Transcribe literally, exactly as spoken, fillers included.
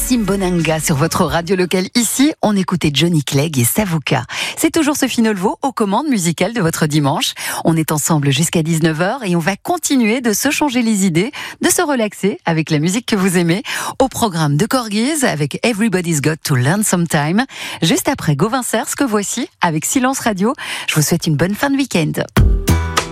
Maxime Bonanga sur votre radio locale. Ici, on écoutait Johnny Clegg et Savuka. C'est toujours Sophie Nolvo aux commandes musicales de votre dimanche. On est ensemble jusqu'à dix-neuf heures et on va continuer de se changer les idées, de se relaxer avec la musique que vous aimez. Au programme de Corgis avec Everybody's Got to Learn Sometime. Juste après Gauvin Cers, que voici avec Silence Radio. Je vous souhaite une bonne fin de week-end.